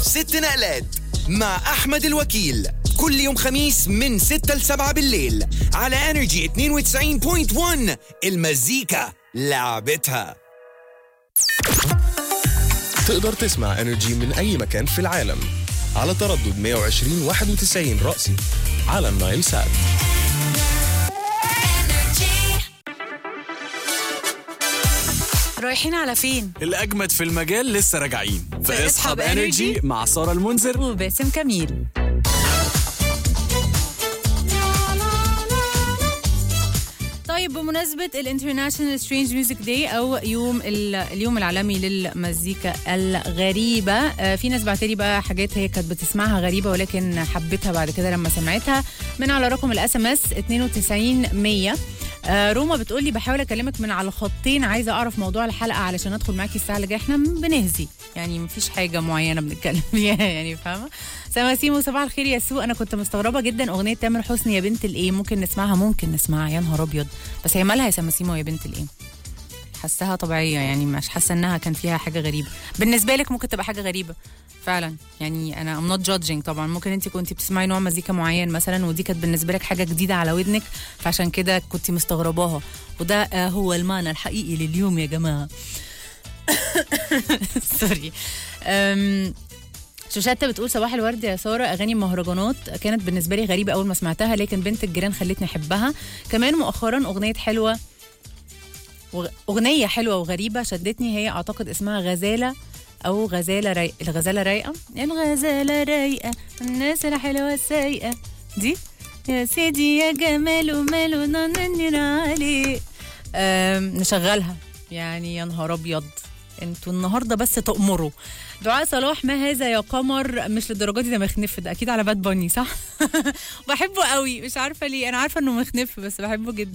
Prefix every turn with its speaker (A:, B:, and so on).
A: ست نقلات مع أحمد الوكيل كل يوم خميس من 6 ل 7 بالليل على انرجي 92.1. المزيكا لعبتها.
B: تقدر تسمع انرجي من أي مكان في العالم على تردد 120-91 رأسي على النايل سات.
C: رايحين على فين؟
D: الأجمد في المجال لسه راجعين
C: فاصحاب
D: انرجي مع سارة المنذر
C: وباسم كميل. طيب بمناسبة الانترناشنال سترينج ميوزك داي أو اليوم العالمي للمزيكا الغريبة، في ناس بعتلي بقى حاجات هي كانت بتسمعها غريبة ولكن حبتها بعد كده لما سمعتها من على رقم الSMS 92-100. روما بتقولي بحاول أكلمك من على خطين، عايزة أعرف موضوع الحلقة علشان أدخل معاكي الساعة اللي جاية. إحنا بنهزي يعني مفيش حاجة معينة بنتكلم فيها يعني فاهمة. سماسيمو صباح الخير يا سو، أنا كنت مستغربة جدا أغنية تامر حسني يا بنت الإيه، ممكن نسمعها يا نهار أبيض. بس هي مالها يا سماسيمو يا بنت الإيه؟ حسها طبيعية يعني، مش حاسة إنها كان فيها حاجة غريبة. بالنسبة لك ممكن تبقى حاجة غريبة فعلا يعني، أنا I'm not judging طبعا. ممكن أنت كنتي بتسمعي نوع مزيكا معين مثلا ودي كانت بالنسبة لك حاجة جديدة على ودنك فعشان كده كنتي مستغرباها، وده هو المعنى الحقيقي لليوم يا جماعة. سوري. شوشاتة بتقول صباح الورد يا سارة، أغاني مهرجانات كانت بالنسبة لي غريبة أول ما سمعتها لكن بنت الجيران خلتني أحبها. كمان مؤخرا أغنية حلوة وغريبة شدتني، هي أعتقد اسمها غزالة أو غزالة رايقة. الغزالة رايقة الناس الحلوة السايقة دي يا سيدي يا جمال وماله ننن عليه. نشغلها يعني يا نهار أبيض، انتوا النهارده بس تأمروا. دعاء صلاح ما هذا يا قمر، مش للدرجه دي، ده مخنف، ده اكيد على باد باني صح. بحبه قوي مش عارفه ليه، انا عارفه انه مخنف بس بحبه جدا.